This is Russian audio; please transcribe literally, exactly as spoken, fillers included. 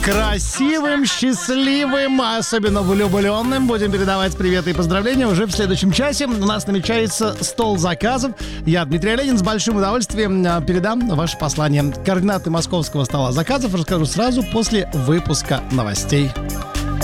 Красивым, счастливым, а особенно влюбленным будем передавать приветы и поздравления уже в следующем часе. У нас намечается стол заказов. Я, Дмитрий Оленин, с большим удовольствием передам ваше послание. Координаты московского стола заказов расскажу сразу после выпуска новостей.